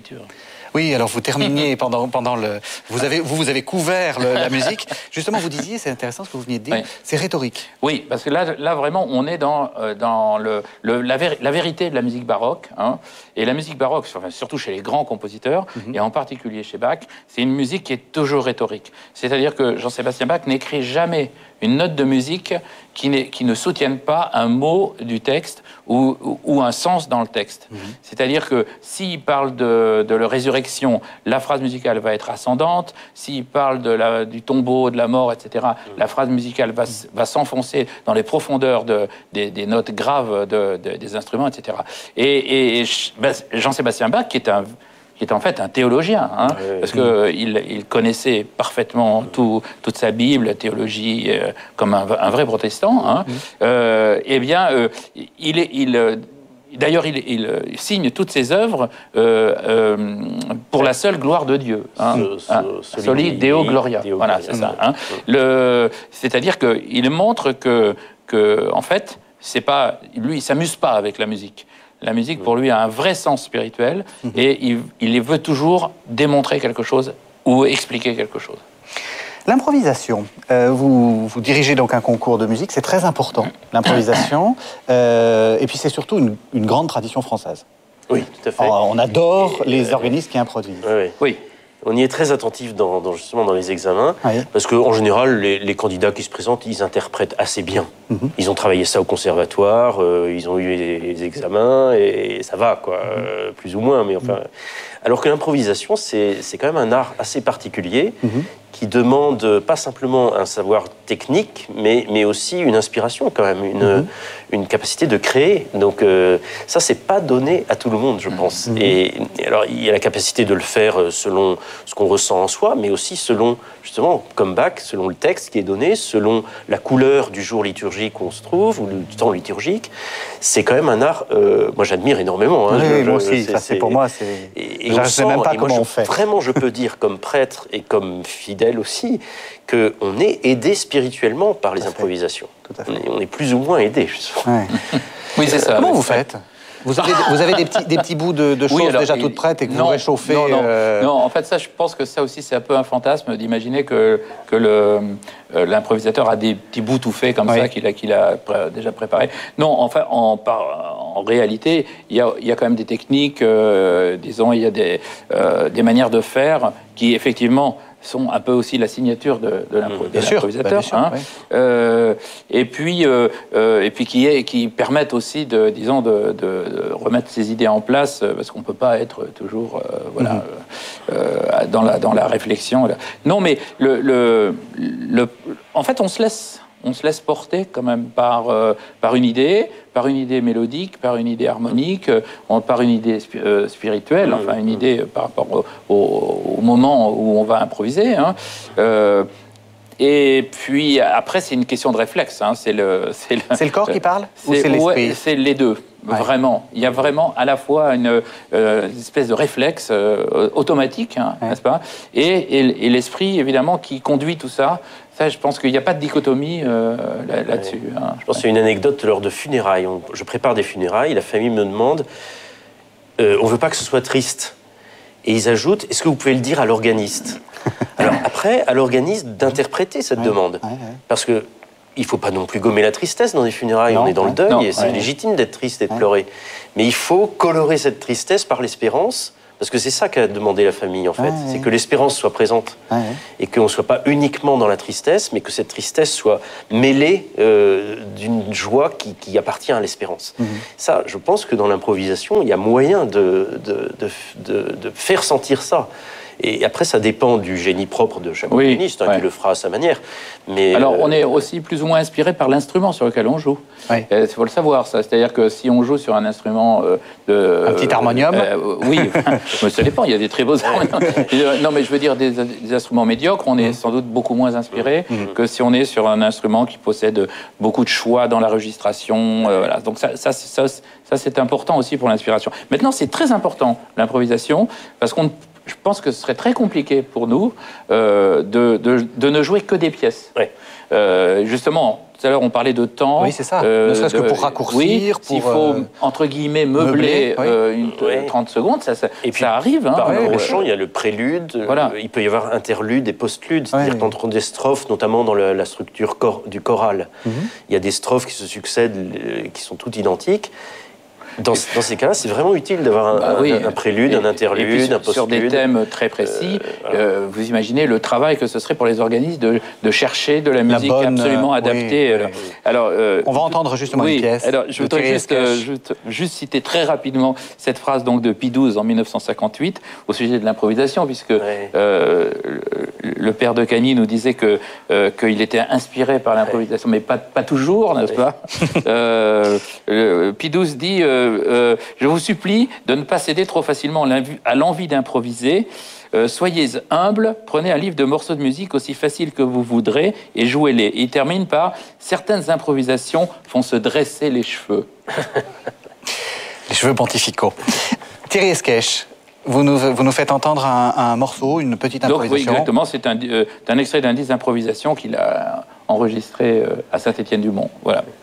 signature. Oui, alors vous terminiez pendant le... Vous avez couvert la musique. Justement, vous disiez, c'est intéressant ce que vous veniez de dire, c'est rhétorique. Oui, parce que là vraiment, on est dans la vérité de la musique baroque. Hein. Et la musique baroque, enfin, surtout chez les grands compositeurs, et en particulier chez Bach, c'est une musique qui est toujours rhétorique. C'est-à-dire que Jean-Sébastien Bach n'écrit jamais une note de musique qui ne soutienne pas un mot du texte ou un sens dans le texte. C'est-à-dire que s'il parle de la résurrection, la phrase musicale va être ascendante. S'il parle du tombeau, de la mort, etc., la phrase musicale va s'enfoncer dans les profondeurs des notes graves des instruments, etc. Et Jean-Sébastien Bach, qui est en fait un théologien, hein, parce qu'il connaissait parfaitement toute sa Bible, la théologie, comme un vrai protestant. Hein. D'ailleurs, il signe toutes ses œuvres pour la seule gloire de Dieu. Hein. Soli Deo Gloria. Voilà, c'est ça. Hein. C'est-à-dire qu'il montre que, en fait, lui, il s'amuse pas avec la musique. La musique, pour lui, a un vrai sens spirituel et il veut toujours démontrer quelque chose ou expliquer quelque chose. L'improvisation, vous dirigez donc un concours de musique, c'est très important, l'improvisation, et puis c'est surtout une grande tradition française. Oui, tout à fait. On adore les organismes qui improvisent. Oui. On y est très attentif justement dans les examens, parce qu'en général, les candidats qui se présentent, ils interprètent assez bien. Ils ont travaillé ça au conservatoire, ils ont eu les examens, et ça va, quoi, plus ou moins. Mais enfin, alors que l'improvisation, c'est quand même un art assez particulier, qui demande pas simplement un savoir technique, mais aussi une inspiration quand même, une capacité de créer. Donc ça, c'est pas donné à tout le monde, je pense. Et alors, il y a la capacité de le faire selon ce qu'on ressent en soi, mais aussi selon, justement, comme Bach, selon le texte qui est donné, selon la couleur du jour liturgique où on se trouve, ou du temps liturgique. C'est quand même un art, moi j'admire énormément. Hein, moi aussi, c'est pour moi, c'est... Et je ne sais même pas comment on fait. Vraiment, je peux dire, comme prêtre et comme fidèle aussi, qu'on est aidé spirituellement par les improvisations. Tout à fait. On est plus ou moins aidé. Oui, c'est ça. Comment vous faites ? Vous avez des petits bouts de choses déjà toutes prêtes et que vous réchauffez. Non, en fait, ça, je pense que ça aussi, c'est un peu un fantasme d'imaginer que l'improvisateur a des petits bouts tout faits comme ça qu'il a déjà préparés. Non, enfin, en réalité, il y a quand même des techniques, disons, il y a des manières de faire qui, effectivement, sont un peu aussi la signature de l'improvisateur, et puis qui permettent aussi de remettre ses idées en place, parce qu'on peut pas être toujours dans la réflexion. Non, mais en fait, on se laisse porter quand même par une idée mélodique, par une idée harmonique, par une idée spirituelle, enfin une idée par rapport au moment où on va improviser. Hein. Et puis après, c'est une question de réflexe. Hein. C'est le corps qui parle ou c'est l'esprit? Ouais, c'est les deux. Vraiment. Il y a vraiment à la fois une espèce de réflexe automatique, hein, n'est-ce pas, et l'esprit, évidemment, qui conduit tout ça. Ça, je pense qu'il n'y a pas de dichotomie là-dessus. Hein, je pense qu'il y a une anecdote lors de funérailles. Je prépare des funérailles, la famille me demande on ne veut pas que ce soit triste. Et ils ajoutent, est-ce que vous pouvez le dire à l'organiste? Alors après, à l'organiste d'interpréter cette demande. Parce que il ne faut pas non plus gommer la tristesse dans les funérailles, on est dans le deuil, et c'est légitime d'être triste et de pleurer. Mais il faut colorer cette tristesse par l'espérance, parce que c'est ça qu'a demandé la famille, en fait. C'est que l'espérance soit présente, et qu'on ne soit pas uniquement dans la tristesse, mais que cette tristesse soit mêlée d'une joie qui appartient à l'espérance. Ça, je pense que dans l'improvisation, il y a moyen de faire sentir ça. Et après, ça dépend du génie propre de chaque pianiste, qui le fera à sa manière. Mais alors, on est aussi plus ou moins inspiré par l'instrument sur lequel on joue. Il faut le savoir, ça. C'est-à-dire que si on joue sur un instrument un petit harmonium ça dépend, il y a des très beaux harmoniums. Non, mais je veux dire, des instruments médiocres, on est sans doute beaucoup moins inspiré que si on est sur un instrument qui possède beaucoup de choix dans la registration. Voilà. Donc ça, c'est important aussi pour l'inspiration. Maintenant, c'est très important, l'improvisation, parce je pense que ce serait très compliqué pour nous de ne jouer que des pièces. Justement, Tout à l'heure, on parlait de temps. Oui, c'est ça. Ne serait-ce que pour raccourcir. Oui, s'il faut, entre guillemets, meubler, 30 secondes, ça arrive. Par rapport au chant, il y a le prélude. Voilà. Il peut y avoir interlude et postlude. C'est-à-dire qu'entre des strophes, notamment dans la structure du choral, il y a des strophes qui se succèdent, qui sont toutes identiques. Dans ces cas-là, c'est vraiment utile d'avoir un prélude, un interlude, un postlude. Sur des thèmes très précis, vous imaginez le travail que ce serait pour les organismes de chercher de la musique absolument adaptée. Alors, on va entendre justement une pièce. Alors, je voudrais juste citer très rapidement cette phrase donc, de Pie XII en 1958 au sujet de l'improvisation, puisque le père de Cagny nous disait qu'il était inspiré par l'improvisation, mais pas toujours, n'est-ce pas Pie XII dit... je vous supplie de ne pas céder trop facilement à l'envie d'improviser. Soyez humble, prenez un livre de morceaux de musique aussi facile que vous voudrez et jouez-les. Et il termine par « Certaines improvisations font se dresser les cheveux ». Les cheveux pontificaux. Thierry Esquèche, vous nous faites entendre un morceau, une petite improvisation. Donc, oui, exactement. C'est un extrait d'un disque d'improvisation qu'il a enregistré à Saint-Étienne-du-Mont. Voilà.